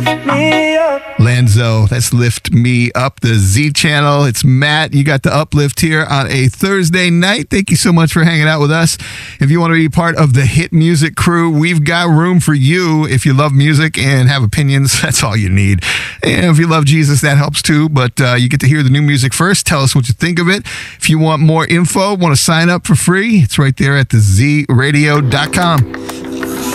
Lanzo, that's Lift Me Up, the Z channel. It's Matt. You got the uplift here on a Thursday night. Thank you so much for hanging out with us. If you want to be part of the Hit Music crew, we've got room for you. If you love music and have opinions, that's all you need. And if you love Jesus, that helps too. But you get to hear the new music first. Tell us what you think of it. If you want more info, want to sign up for free, it's right there at thezradio.com.